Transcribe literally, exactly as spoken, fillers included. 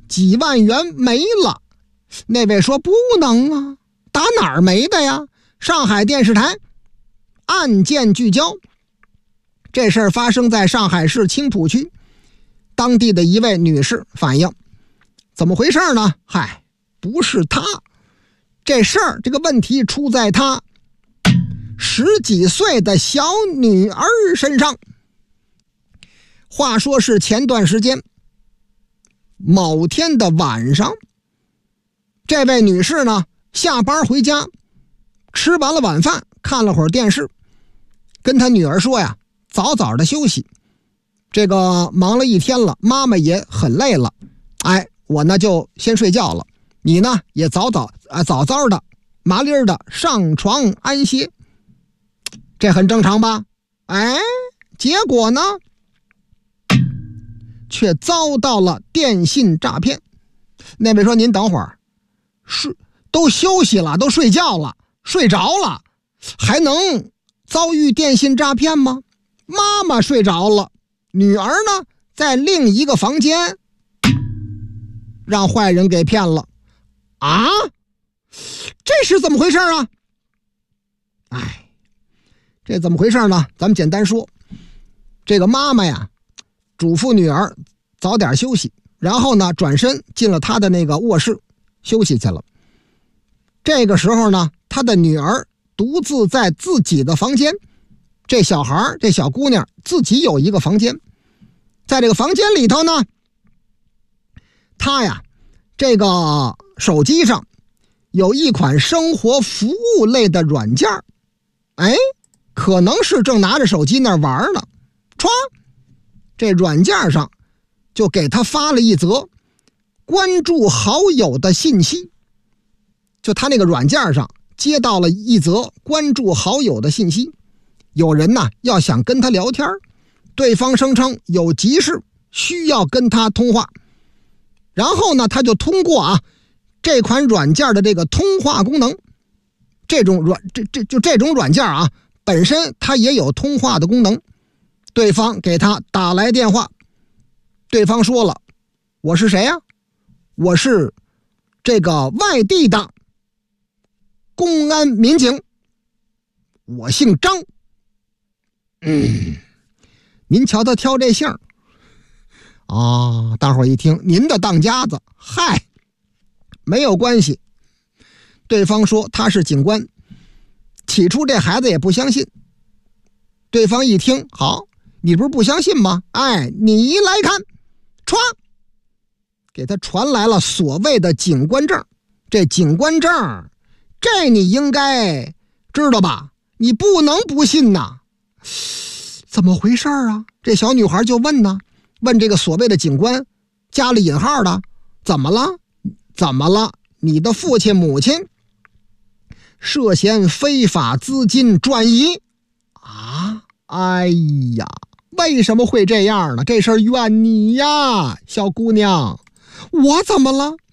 几万元没了。那位说不能啊，打哪儿没的呀？上海电视台案件聚焦，这事儿发生在上海市青浦区，当地的一位女士反映，怎么回事呢？嗨，不是她，这事儿这个问题出在她十几岁的小女儿身上。话说是前段时间某天的晚上，这位女士呢下班回家，吃完了晚饭，看了会儿电视，跟她女儿说呀，早早的休息，这个忙了一天了，妈妈也很累了，哎，我呢就先睡觉了，你呢也早早啊早早的麻利儿的上床安歇，这很正常吧？哎，结果呢却遭到了电信诈骗。那位说，您等会儿，睡都休息了，都睡觉了，睡着了，还能遭遇电信诈骗吗？妈妈睡着了，女儿呢在另一个房间，让坏人给骗了啊！这是怎么回事啊？哎，这怎么回事呢？咱们简单说，这个妈妈呀嘱咐女儿早点休息，然后呢转身进了她的那个卧室休息去了。这个时候呢，她的女儿独自在自己的房间，这小孩这小姑娘自己有一个房间，在这个房间里头呢，她呀这个手机上有一款生活服务类的软件，哎，可能是正拿着手机那玩呢，歘，这软件上就给他发了一则关注好友的信息。就他那个软件上接到了一则关注好友的信息，有人呢要想跟他聊天，对方声称有急事需要跟他通话，然后呢他就通过啊这款软件的这个通话功能，这种软这这就这种软件啊本身它也有通话的功能，对方给他打来电话，对方说了，我是谁呀？我是这个外地的公安民警，我姓张。嗯，您瞧他挑这姓啊，大伙儿一听，您的当家子，嗨，没有关系。对方说他是警官，起初这孩子也不相信。对方一听，好，你不是不相信吗？哎，你来看，歘，给他传来了所谓的警官证。这警官证，这你应该知道吧？你不能不信呐。怎么回事啊？这小女孩就问呢，问这个所谓的警官，加了引号的，怎么了？怎么了？你的父亲母亲涉嫌非法资金转移啊！哎呀，为什么会这样呢？这事儿怨你呀，小姑娘。我怎么了？